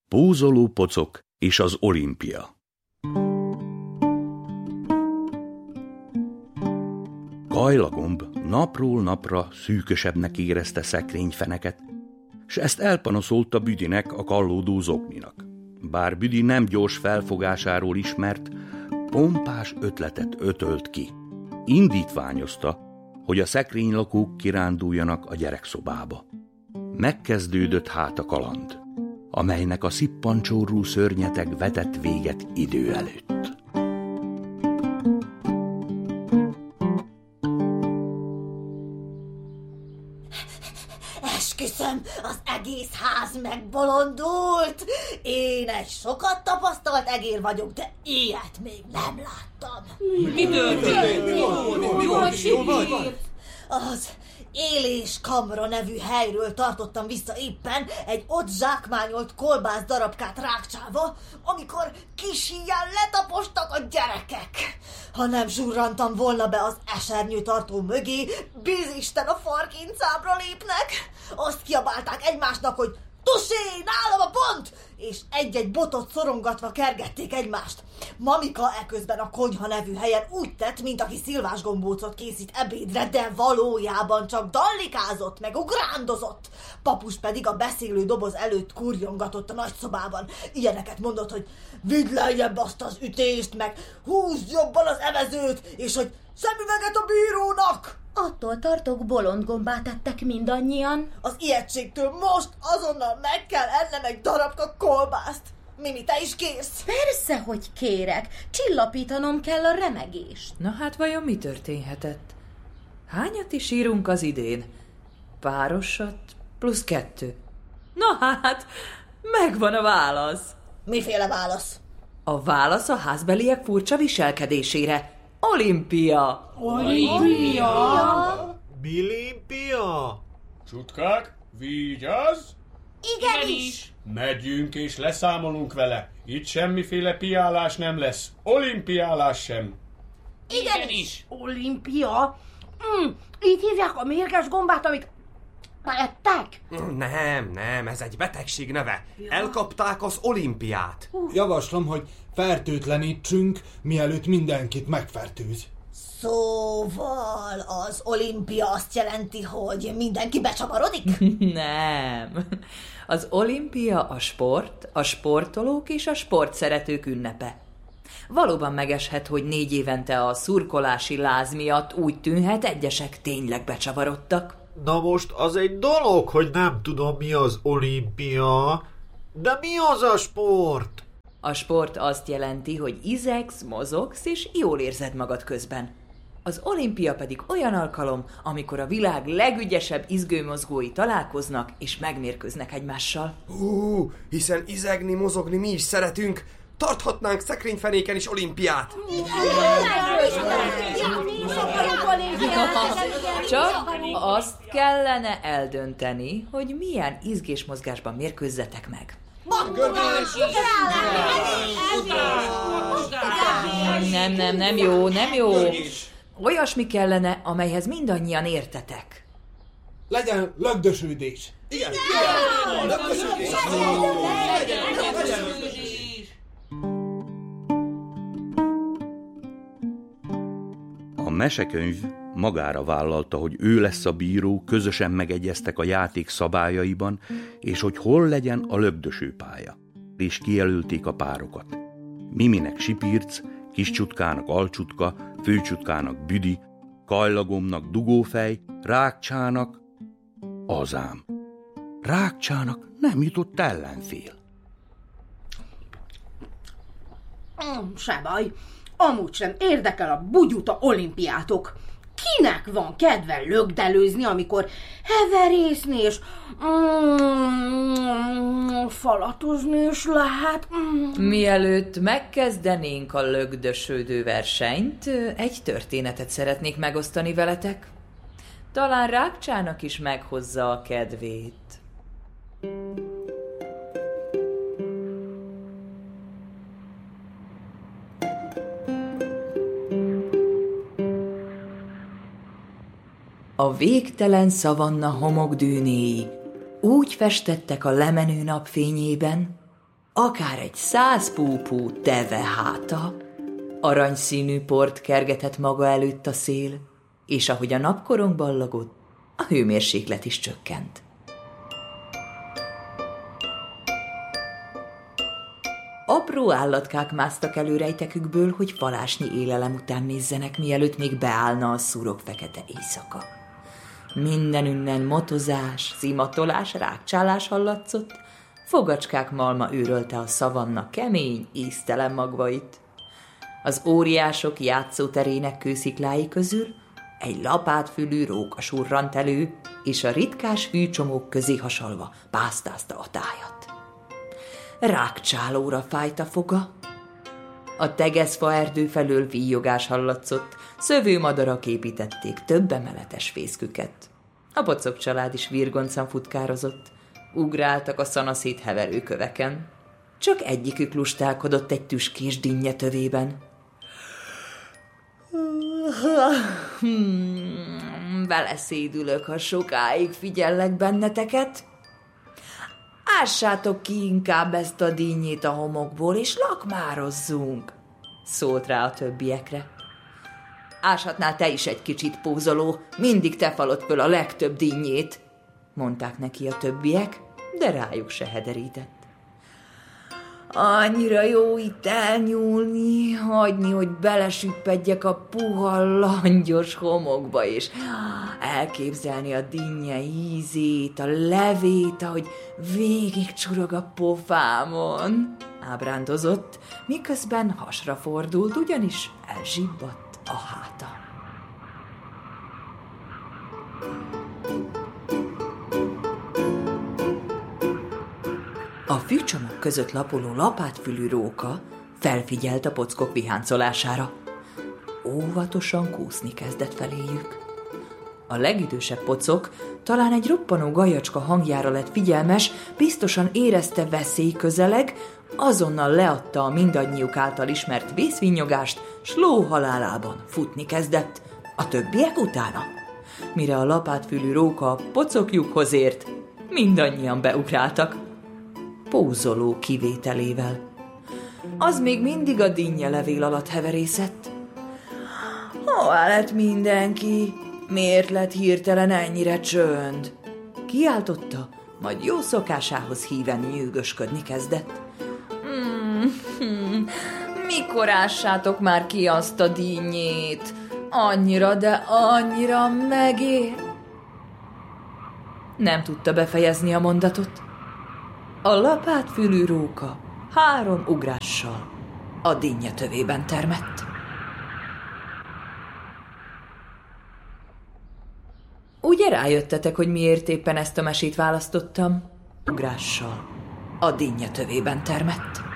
Pózoló pocok és az olimpia. Kajlagomb napról napra szűkösebbnek érezte szekrényfeneket, s ezt elpanaszolta Büdinek, a kallódó zokninak. Bár Büdi nem gyors felfogásáról ismert, pompás ötletet ötölt ki. Indítványozta, hogy a szekrénylakók kiránduljanak a gyerekszobába. Megkezdődött hát a kaland, amelynek a szippancsórú szörnyeteg vetett véget idő előtt. Esküszöm, az egész ház megbolondult. Én egy sokat tapasztalt egér vagyok, de ilyet még nem láttam. Mi történt? Az Élés Kamra nevű helyről tartottam vissza éppen egy ott zsákmányolt kolbász darabkát Rákcsába, amikor kis híjjel letapostak a gyerekek. Ha nem zsurrantam volna be az esernyőtartó mögé, bízisten a farkincámra lépnek. Azt kiabálták egymásnak, hogy Tusé, nálam a pont! És egy-egy botot szorongatva kergették egymást. Mamika eközben a konyha nevű helyen úgy tett, mint aki szilvásgombócot készít ebédre, de valójában csak dallikázott, meg ugrándozott. Papus pedig a beszélő doboz előtt kurjongatott a nagyszobában. Ilyeneket mondott, hogy vidd lejjebb azt az ütést, meg húzd jobban az evezőt, és hogy szemüveget a bírónak! Attól tartok, bolondgombát ettek mindannyian. Az ijegységtől most azonnal meg kell ennem egy darabka kolbászt. Mimi, te is kérsz? Persze, hogy kérek. Csillapítanom kell a remegést. Na hát vajon mi történhetett? Hányat is írunk az idén? Párosat plusz 2. Na hát, megvan a válasz. Miféle válasz? A válasz a házbeliek furcsa viselkedésére. Olimpia! Olimpia? Bilimpia? Csutkák, vigyázz! Igenis! Megyünk és leszámolunk vele. Itt semmiféle piálás nem lesz. Olimpiálás sem. Igenis! Olimpia? Így hívják a mérges gombát, amit ettek? Nem, ez egy betegség neve. Elkapták az olimpiát. Javaslom, hogy fertőtlenítsünk, mielőtt mindenkit megfertőz. Szóval az olimpia azt jelenti, hogy mindenki becsavarodik? Nem. Az olimpia a sport, a sportolók és a sportszeretők ünnepe. Valóban megeshet, hogy 4 évente a szurkolási láz miatt úgy tűnhet, egyesek tényleg becsavarodtak. Na most az egy dolog, hogy nem tudom, mi az olimpia, de mi az a sport? A sport azt jelenti, hogy izegsz, mozogsz és jól érzed magad közben. Az olimpia pedig olyan alkalom, amikor a világ legügyesebb izgőmozgói találkoznak és megmérkőznek egymással. Hiszen izegni, mozogni mi is szeretünk, tarthatnánk szekrényfenéken is olimpiát. Csak azt kellene eldönteni, hogy milyen izgésmozgásban mérkőzzetek meg. Nem jó. Olyasmi kellene, amelyhez mindannyian értetek. Legyen lögdösődés. Igen. A mesekönyv magára vállalta, hogy ő lesz a bíró, közösen megegyeztek a játék szabályaiban, és hogy hol legyen a lögdösőpálya. És kijelölték a párokat. Miminek Sipirc, Kiscsutkának Alcsutka, Főcsutkának Büdi, Kajlagomnak Dugófej, Rákcsának Azám. Rákcsának nem jutott ellenfél. Se baj, amúgy sem érdekel a bugyuta olimpiátok. Kinek van kedve lögdelőzni, amikor heverészni és falatozni is lehet? Mielőtt megkezdenénk a lögdösödő versenyt, egy történetet szeretnék megosztani veletek. Talán Rákcsának is meghozza a kedvét. A végtelen szavanna homokdűnéi úgy festettek a lemenő napfényében, akár egy 100 púpú teve háta. Aranyszínű port kergetett maga előtt a szél, és ahogy a napkorong ballagott, a hőmérséklet is csökkent. Apró állatkák másztak elő rejtekükből, hogy falásnyi élelem után nézzenek, mielőtt még beállna a szurok fekete éjszaka. Mindenünnen motozás, szimatolás, rákcsálás hallatszott, fogacskák malma őrölte a szavanna kemény, íztelen magvait. Az óriások játszóterének kősziklái közül egy lapátfülű róka surrant elő, és a ritkás fűcsomók közé hasalva pásztázta a tájat. Rákcsálóra fájt a foga. A tegezfa erdő felől víjogás hallatszott, szövőmadarak építették több emeletes fészküket. A Pocok család is virgoncan futkározott, ugráltak a szanaszét heverő köveken. Csak egyikük lustálkodott egy tüskés dinnye tövében. Beleszédülök, ha sokáig figyellek benneteket. Ássátok ki inkább ezt a dinnyét a homokból, és lakmározzunk, szólt rá a többiekre. Áshatnál te is egy kicsit, pózoló, mindig te falod föl a legtöbb dinnyét, mondták neki a többiek, de rájuk se hederített. Annyira jó itt elnyúlni, hagyni, hogy belesüppedjek a puha, langyos homokba, és elképzelni a dinnye ízét, a levét, ahogy végig csurog a pofámon. Ábrándozott, miközben hasra fordult, ugyanis elzsibbadt a háta. A fűcsomag között lapuló lapátfülű róka felfigyelt a pockok viháncolására. Óvatosan kúszni kezdett feléjük. A legidősebb pocok talán egy roppanó gajacska hangjára lett figyelmes, biztosan érezte veszély közeleg, azonnal leadta a mindannyiuk által ismert vészvinnyogást, s lóhalálában futni kezdett, a többiek utána. Mire a lapátfülű róka a pocokjukhoz ért, mindannyian beugráltak, pózoló kivételével. Az még mindig a dinnyelevél alatt heverészett. Hová lett mindenki? Miért lett hirtelen ennyire csönd? Kiáltotta, majd jó szokásához híven nyűgösködni kezdett. Mikor ássátok már ki azt a dinnyét? Annyira, de annyira megér. Nem tudta befejezni a mondatot. A lapátfülű róka 3 ugrással a dinnye tövében termett. Ugye rájöttetek, hogy miért éppen ezt a mesét választottam? Ugrással a dinnye tövében termett.